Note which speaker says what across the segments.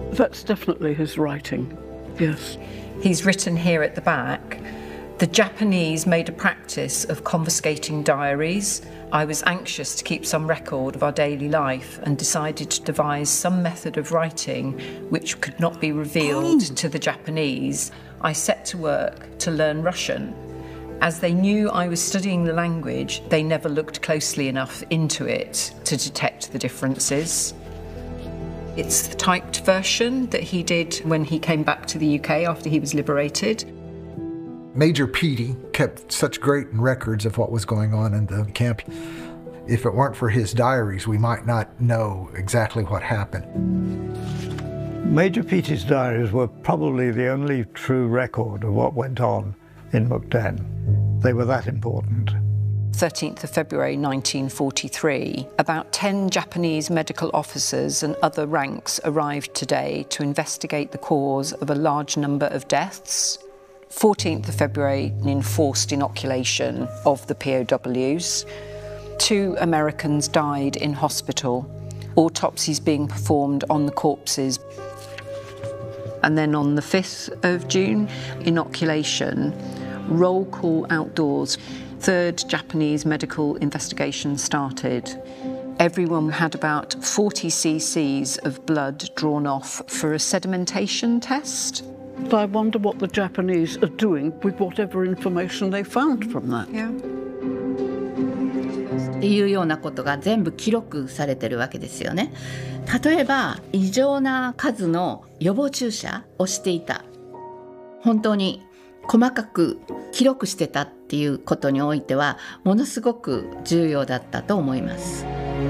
Speaker 1: That's definitely his writing, yes.
Speaker 2: He's written here at the back, "The Japanese made a practice of confiscating diaries. I was anxious to keep some record of our daily life and decided to devise some method of writing which could not be revealed to the Japanese. I set to work to learn Russian. As they knew I was studying the language, they never looked closely enough into it to detect the differences." It's the typed version that he did when he came back to the UK after he was liberated.
Speaker 3: Major Petey kept such great records of what was going on in the camp. If it weren't for his diaries, we might not know exactly what happened.
Speaker 4: Major Petey's diaries were probably the only true record of what went on in Mukden. They were that important.
Speaker 2: 13th of February 1943, about 10 Japanese medical officers and other ranks arrived today to investigate the cause of a large number of deaths. 14th of February, an enforced inoculation of the POWs. 2 Americans died in hospital. Autopsies being performed on the corpses. And then on the 5th of June, inoculation, roll call outdoors. 3rd Japanese medical investigation started. Everyone had about 40 cc's of blood drawn off for a sedimentation test.
Speaker 1: I wonder what the Japanese are doing with whatever information they found from that.
Speaker 2: Yeah.
Speaker 5: っていうようなことが全部記録されてるわけですよね。例えば異常な数の予防注射をしていた。本当に細かく記録してたっていうことにおいてはものすごく重要だったと思います。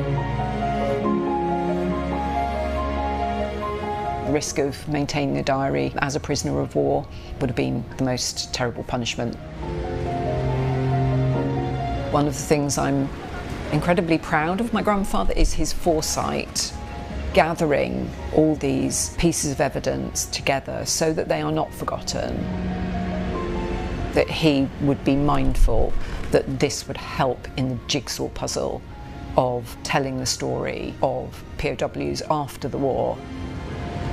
Speaker 2: The risk of maintaining a diary as a prisoner of war would have been the most terrible punishment. One of the things I'm incredibly proud of my grandfather is his foresight, gathering all these pieces of evidence together so that they are not forgotten. That he would be mindful that this would help in the jigsaw puzzle of telling the story of POWs after the war.